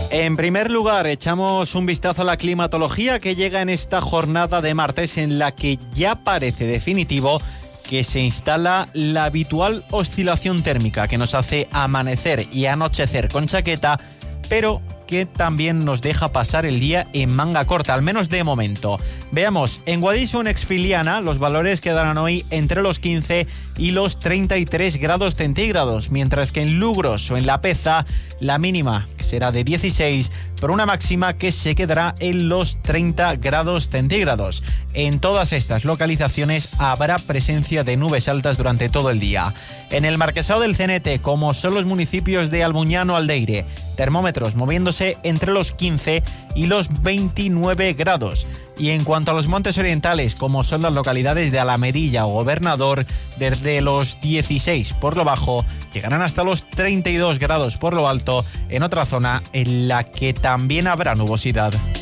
En primer lugar, echamos un vistazo a la climatología que llega en esta jornada de martes, en la que ya parece definitivo que se instala la habitual oscilación térmica que nos hace amanecer y anochecer con chaqueta, pero que también nos deja pasar el día en manga corta, al menos de momento. Veamos, en Guadix en Exfiliana los valores quedarán hoy entre los 15 y los 33 grados centígrados, mientras que en Lugros o en La Peza la mínima será de 16, pero una máxima que se quedará en los 30 grados centígrados. En todas estas localizaciones habrá presencia de nubes altas durante todo el día. En el Marquesado del Cenete, como son los municipios de Albuñán o Aldeire, termómetros moviéndose entre los 15 y los 29 grados. Y en cuanto a los montes orientales, como son las localidades de Alamedilla o Gobernador, desde los 16 por lo bajo, llegarán hasta los 32 grados por lo alto, en otra zona en la que también habrá nubosidad.